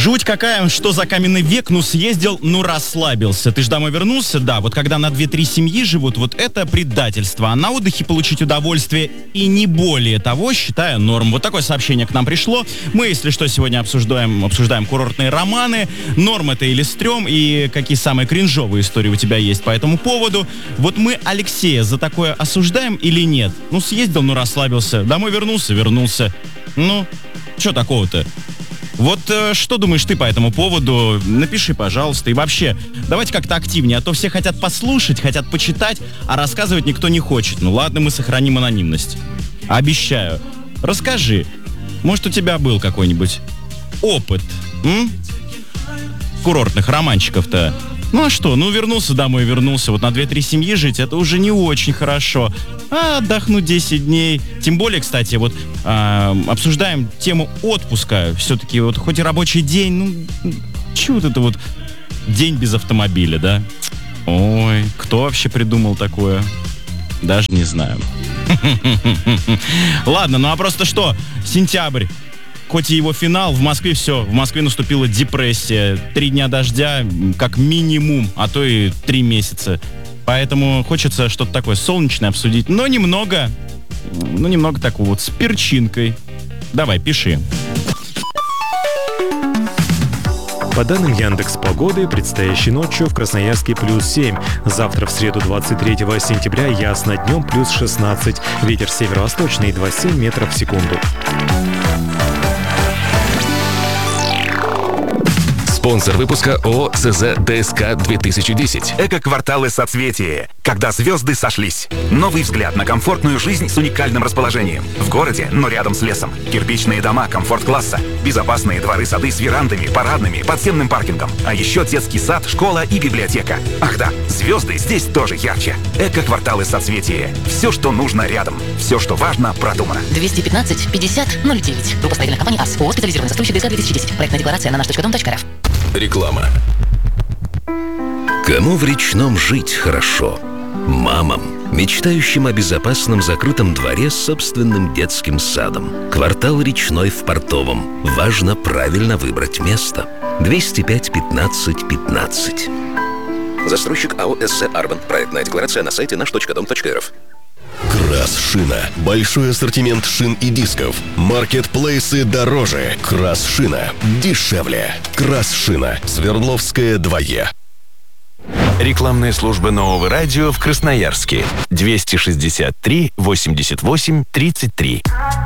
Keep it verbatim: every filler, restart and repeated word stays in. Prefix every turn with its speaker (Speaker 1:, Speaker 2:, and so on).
Speaker 1: Жуть какая, что за каменный век, ну съездил, ну расслабился. Ты ж домой вернулся? Да, вот когда на две-три семьи живут, вот это предательство. А на отдыхе получить удовольствие и не более того, считаю норм. Вот такое сообщение к нам пришло. Мы, если что, сегодня обсуждаем, обсуждаем курортные романы. Норм это или стрём, и какие самые кринжовые истории у тебя есть по этому поводу. Вот мы Алексея за такое осуждаем или нет? Ну съездил, ну расслабился. Домой вернулся, вернулся. Ну, что такого-то? Вот э, что думаешь ты по этому поводу? Напиши, пожалуйста. И вообще, давайте как-то активнее, а то все хотят послушать, хотят почитать, а рассказывать никто не хочет. Ну ладно, мы сохраним анонимность. Обещаю. Расскажи, может, у тебя был какой-нибудь опыт, м? Курортных романчиков-то? Ну а что, ну вернулся домой, вернулся. Вот на две-три семьи жить, это уже не очень хорошо. А отдохнуть десять дней. Тем более, кстати, вот э, обсуждаем тему отпуска. Все-таки вот хоть и рабочий день, ну, чего вот это вот день без автомобиля, да? Ой, кто вообще придумал такое? Даже не знаю. Ладно, ну а просто что? Сентябрь. Хоть и его финал, в Москве все, в Москве наступила депрессия. Три дня дождя, как минимум, а то и три месяца. Поэтому хочется что-то такое солнечное обсудить, но немного, ну немного такого вот с перчинкой. Давай, пиши.
Speaker 2: По данным Яндекс.Погоды, предстоящей ночью в Красноярске плюс семь. Завтра в среду двадцать третьего сентября ясно, днем плюс шестнадцать. Ветер северо-восточный двадцать семь метров в секунду.
Speaker 3: Спонсор выпуска ООО СЗ ДСК две тысячи десять.
Speaker 4: Эко-кварталы соцветия. Когда звезды сошлись. Новый взгляд на комфортную жизнь с уникальным расположением. В городе, но рядом с лесом. Кирпичные дома комфорт-класса. Безопасные дворы-сады с верандами, парадными, подземным паркингом. А еще детский сад, школа и библиотека. Ах да, звезды здесь тоже ярче. Эко-кварталы соцветия. Все, что нужно рядом. Все, что важно, продумано.
Speaker 5: двести пятнадцать пятьдесят ноль девять. Группа строительных компаний АС. ООО «Специализированный застройщик ДСК две тысячи десять». Проектная декларация на наш точка дом точка рф.
Speaker 3: Реклама. Кому в Речном жить хорошо? Мамам, мечтающим о безопасном закрытом дворе с собственным детским садом. Квартал Речной в Портовом. Важно правильно выбрать место. двести пять пятнадцать пятнадцать. Застройщик АО «СЗ Арбан». Проектная декларация на сайте наш точка дом точка рф.
Speaker 6: Крас-шина. Большой ассортимент шин и дисков. Маркетплейсы дороже. Крас-шина дешевле. Крас-шина. Свердловская два Е.
Speaker 7: Рекламная служба Нового радио в Красноярске. двести шестьдесят три восемьдесят восемь тридцать три.